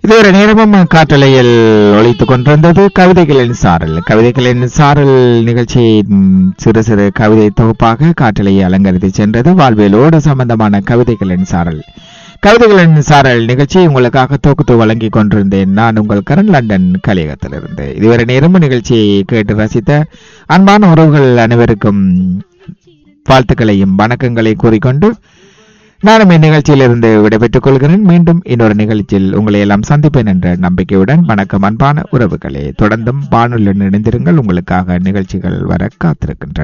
இதுவரை நேரமும் காற்றலையில் ஒலித்துக் கொண்டிருந்தது கவிதைகளின் சாரல். கவிதைகளின் சாரல் நிகழ்ச்சியின் சிறு சிறு கவிதை தொகுப்பாக காற்றலையை அலங்கரித்து சென்றது. வாழ்வியலோடு சம்பந்தமான கவிதைகளின் சாரல். கவிதைகளின் சாரல் நிகழ்ச்சி உங்களுக்காக தொகுத்து வழங்கி கொண்டிருந்தேன். நான் உங்கள் கரண், லண்டன் கலியகத்திலிருந்து. இதுவரை நேரமும் நிகழ்ச்சியை கேட்டு ரசித்த அன்பான உறவுகள் அனைவருக்கும் வாழ்த்துக்களையும் வணக்கங்களை கூறிக்கொண்டு நானும் இந்நிகழ்ச்சியிலிருந்து விடைபெற்றுக் கொள்கிறேன். மீண்டும் இன்னொரு நிகழ்ச்சியில் உங்களை எல்லாம் சந்திப்பேன் என்ற நம்பிக்கையுடன் வணக்கம் அன்பான உறவுகளே. தொடர்ந்தும் வானொலியுடன் இணைந்திருங்கள். உங்களுக்காக நிகழ்ச்சிகள் வர காத்திருக்கின்றன.